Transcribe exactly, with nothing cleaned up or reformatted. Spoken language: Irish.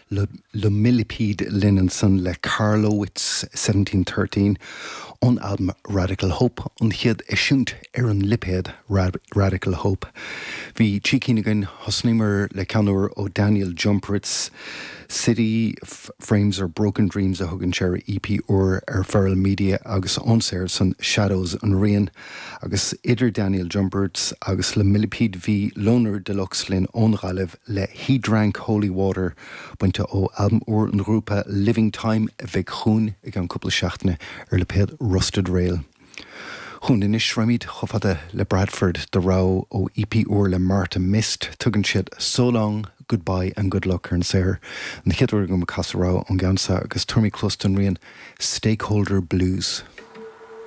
le, le millipede Linenson le Karlowitz seventeen thirteen on album Radical Hope on hiad isisiúnt ar an liphead Rad, Radical Hope. Bhí Chickinigan hosnimer le canúir ó Daniel Jumperitz City F- Frames or Broken Dreams a thugann séir E P or ar Feral Media agus onséir san Shadows an Rian agus idir Daniel Jumperitz agus le millipede bhí Loner Deluxe lin onralibh le He Drank Holy Water buinte ó album or an grúpa Living Time bheith chuún ag an cúpla seachtaine ar le pead Rusted Rail. Chun in is ramid chofada le Bradford de rá ó E P or le Martha Mist tugann siad So Long, Goodbye and Good Luck ar an saoir. An chiadúir go casa rá an gansa agus Tommy Cluston rian Stakeholder Blues.